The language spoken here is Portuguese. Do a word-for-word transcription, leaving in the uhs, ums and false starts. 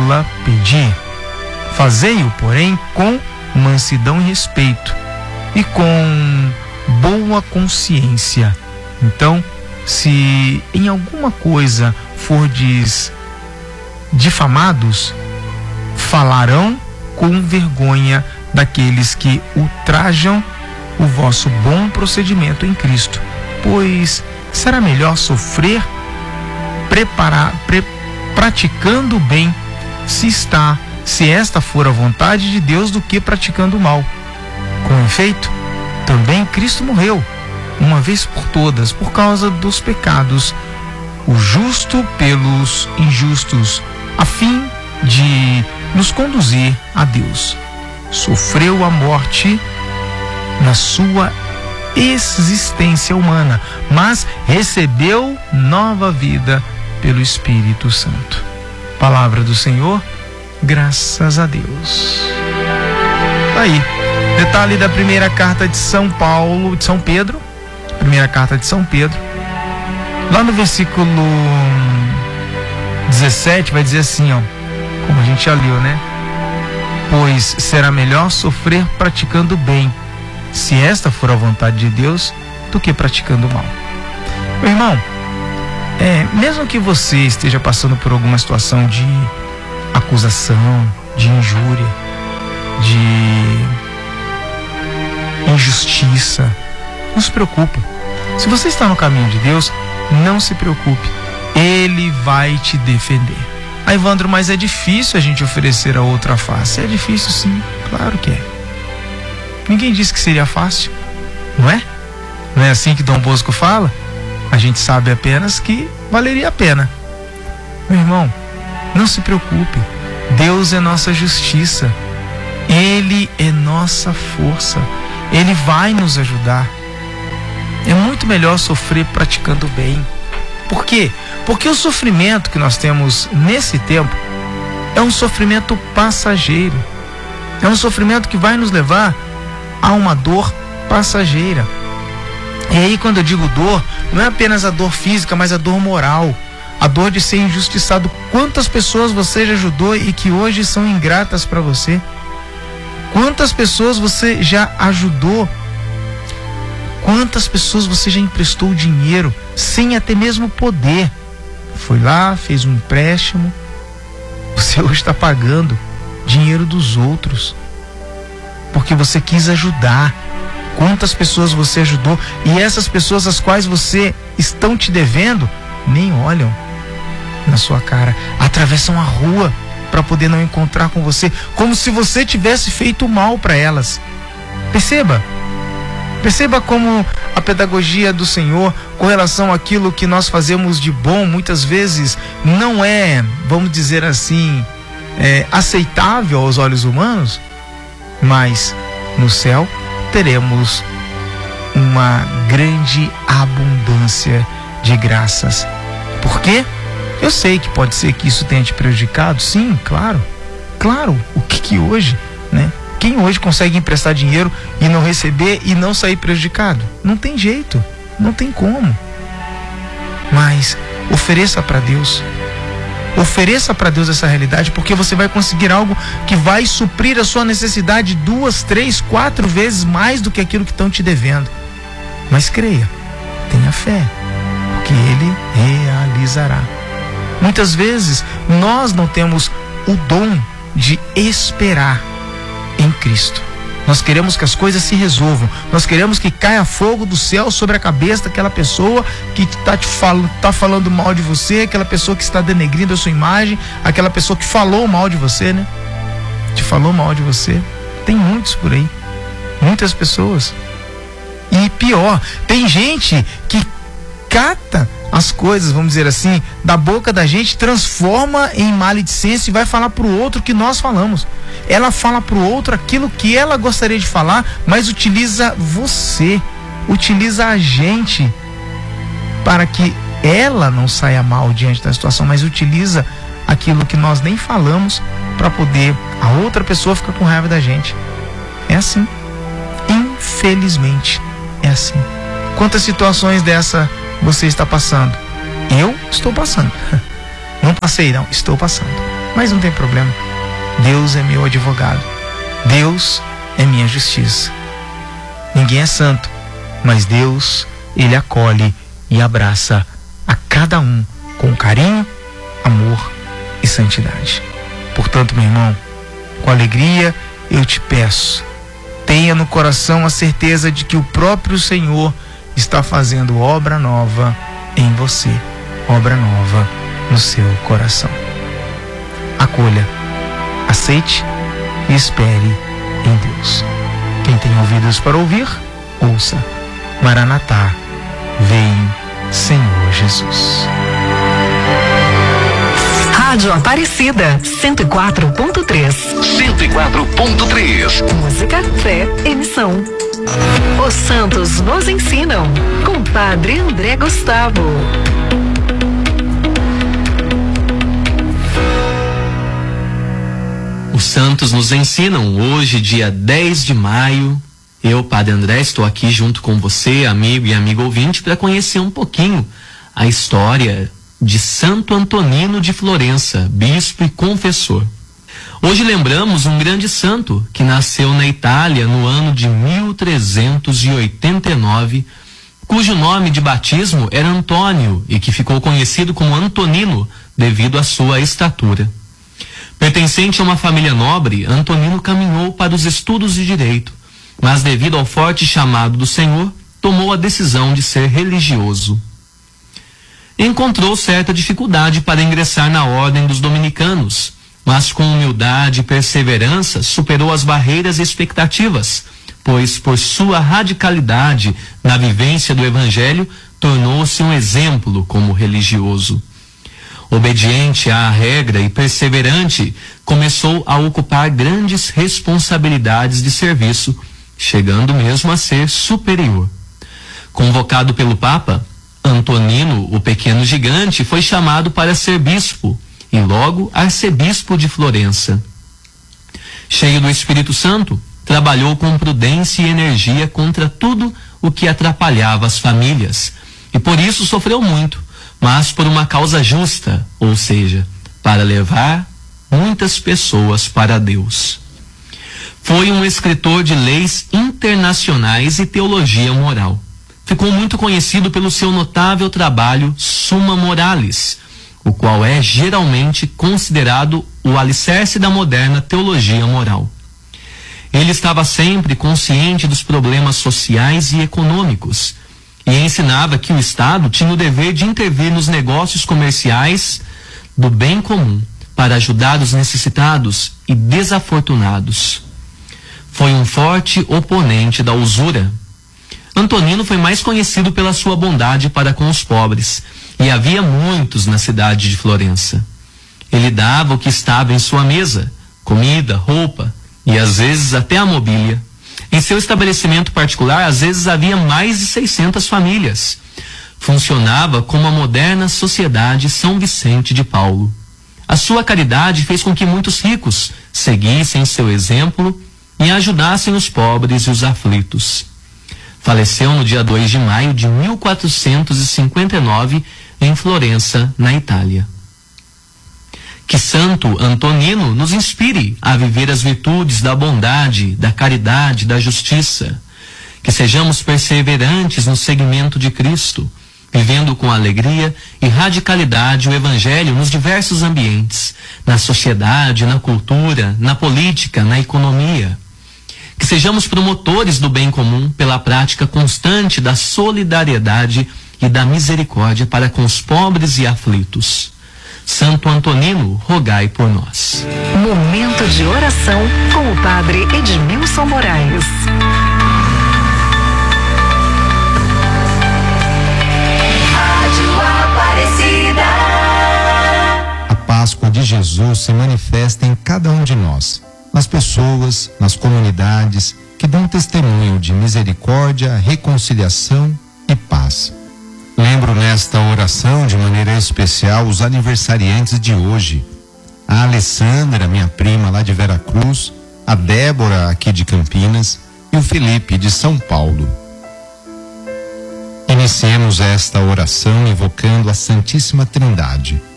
ela pedir. Fazei-o, porém, com mansidão e respeito, e com boa consciência. Então, se em alguma coisa fordes difamados, falarão com vergonha daqueles que ultrajam o vosso bom procedimento em Cristo, pois será melhor sofrer preparar, pre, praticando o bem, se está, se esta for a vontade de Deus, do que praticando o mal. Com efeito, também Cristo morreu uma vez por todas por causa dos pecados, o justo pelos injustos, a fim de nos conduzir a Deus. Sofreu a morte na sua existência humana, mas recebeu nova vida pelo Espírito Santo. Palavra do Senhor, graças a Deus. Aí, detalhe da primeira carta de São Paulo, de São Pedro, primeira carta de São Pedro, lá no versículo dezessete, vai dizer assim, ó, como a gente já leu, né? Pois será melhor sofrer praticando o bem, se esta for a vontade de Deus, do que praticando o mal. Meu irmão, é, mesmo que você esteja passando por alguma situação de acusação, de injúria, de injustiça, não se preocupe. Se você está no caminho de Deus, não se preocupe. Ele vai te defender. Ah, Evandro, mas é difícil a gente oferecer a outra face. É difícil, sim, claro que é. Ninguém disse que seria fácil, não é? Não é assim que Dom Bosco fala? A gente sabe apenas que valeria a pena. Meu irmão, não se preocupe. Deus é nossa justiça. Ele é nossa força. Ele vai nos ajudar. É muito melhor sofrer praticando o bem. Por quê? Porque o sofrimento que nós temos nesse tempo é um sofrimento passageiro. É um sofrimento que vai nos levar a uma dor passageira. E aí, quando eu digo dor, não é apenas a dor física, mas a dor moral. A dor de ser injustiçado. Quantas pessoas você já ajudou e que hoje são ingratas para você? Quantas pessoas você já ajudou? Quantas pessoas você já emprestou dinheiro sem até mesmo poder? Foi lá, fez um empréstimo. Você hoje está pagando dinheiro dos outros porque você quis ajudar. Quantas pessoas você ajudou, e essas pessoas as quais você estão te devendo nem olham na sua cara, atravessam a rua para poder não encontrar com você, como se você tivesse feito mal para elas. Perceba, perceba como a pedagogia do Senhor com relação àquilo que nós fazemos de bom, muitas vezes não é, vamos dizer assim, é, aceitável aos olhos humanos, mas no céu teremos uma grande abundância de graças. Por quê? Eu sei que pode ser que isso tenha te prejudicado, sim, claro, claro. O que que hoje, né? Quem hoje consegue emprestar dinheiro e não receber e não sair prejudicado? Não tem jeito, não tem como. Mas ofereça para Deus. Ofereça para Deus essa realidade, porque você vai conseguir algo que vai suprir a sua necessidade duas, três, quatro vezes mais do que aquilo que estão te devendo. Mas creia, tenha fé, porque Ele realizará. Muitas vezes nós não temos o dom de esperar em Cristo. Nós queremos que as coisas se resolvam. Nós queremos que caia fogo do céu sobre a cabeça daquela pessoa que está te fal- tá falando mal de você, aquela pessoa que está denegrindo a sua imagem, aquela pessoa que falou mal de você, né? Te falou mal de você. Tem muitos por aí. Muitas pessoas. E pior, tem gente que cata as coisas, vamos dizer assim, da boca da gente, transforma em maledicência e vai falar pro outro que nós falamos. Ela fala pro outro aquilo que ela gostaria de falar, mas utiliza você, utiliza a gente para que ela não saia mal diante da situação, mas utiliza aquilo que nós nem falamos para poder a outra pessoa ficar com raiva da gente. É assim. Infelizmente, é assim. Quantas situações dessa você está passando? Eu estou passando. Não passei, não, estou passando. Mas não tem problema. Deus é meu advogado. Deus é minha justiça. Ninguém é santo, mas Deus, Ele acolhe e abraça a cada um com carinho, amor e santidade. Portanto, meu irmão, com alegria eu te peço, tenha no coração a certeza de que o próprio Senhor está fazendo obra nova em você, obra nova no seu coração. Acolha, aceite e espere em Deus. Quem tem ouvidos para ouvir, ouça. Maranatá, vem, Senhor Jesus. Rádio Aparecida, cento e quatro ponto três. cento e quatro ponto três. Música, fé, emissão. Os Santos nos ensinam, com Padre André Gustavo. Os Santos nos ensinam, hoje, dia dez de maio. Eu, Padre André, estou aqui junto com você, amigo e amigo ouvinte, para conhecer um pouquinho a história de Santo Antonino de Florença, bispo e confessor. Hoje lembramos um grande santo que nasceu na Itália no ano de mil trezentos e oitenta e nove, cujo nome de batismo era Antônio e que ficou conhecido como Antonino devido à sua estatura. Pertencente a uma família nobre, Antonino caminhou para os estudos de direito, mas devido ao forte chamado do Senhor, tomou a decisão de ser religioso. Encontrou certa dificuldade para ingressar na ordem dos dominicanos, mas com humildade e perseverança superou as barreiras e expectativas, pois por sua radicalidade na vivência do Evangelho, tornou-se um exemplo como religioso. Obediente à regra e perseverante, começou a ocupar grandes responsabilidades de serviço, chegando mesmo a ser superior. Convocado pelo Papa, Antonino, o pequeno gigante, foi chamado para ser bispo e logo arcebispo de Florença. Cheio do Espírito Santo, trabalhou com prudência e energia contra tudo o que atrapalhava as famílias e por isso sofreu muito, mas por uma causa justa, ou seja, para levar muitas pessoas para Deus. Foi um escritor de leis internacionais e teologia moral. Ficou muito conhecido pelo seu notável trabalho Summa Moralis, o qual é geralmente considerado o alicerce da moderna teologia moral. Ele estava sempre consciente dos problemas sociais e econômicos e ensinava que o Estado tinha o dever de intervir nos negócios comerciais do bem comum para ajudar os necessitados e desafortunados. Foi um forte oponente da usura. Antonino foi mais conhecido pela sua bondade para com os pobres, e havia muitos na cidade de Florença. Ele dava o que estava em sua mesa, comida, roupa e às vezes até a mobília. Em seu estabelecimento particular, às vezes havia mais de seiscentas famílias. Funcionava como a moderna sociedade São Vicente de Paulo. A sua caridade fez com que muitos ricos seguissem seu exemplo e ajudassem os pobres e os aflitos. Faleceu no dia dois de maio de mil quatrocentos e cinquenta e nove em Florença, na Itália. Que Santo Antonino nos inspire a viver as virtudes da bondade, da caridade, da justiça. Que sejamos perseverantes no seguimento de Cristo, vivendo com alegria e radicalidade o Evangelho nos diversos ambientes, na sociedade, na cultura, na política, na economia. Que sejamos promotores do bem comum pela prática constante da solidariedade e da misericórdia para com os pobres e aflitos. Santo Antonino, rogai por nós. Momento de oração com o Padre Edmilson Moraes. Rádio Aparecida. A Páscoa de Jesus se manifesta em cada um de nós, nas pessoas, nas comunidades que dão testemunho de misericórdia, reconciliação e paz. Lembro nesta oração de maneira especial os aniversariantes de hoje. A Alessandra, minha prima lá de Veracruz, a Débora aqui de Campinas e o Felipe de São Paulo. Iniciemos esta oração invocando a Santíssima Trindade.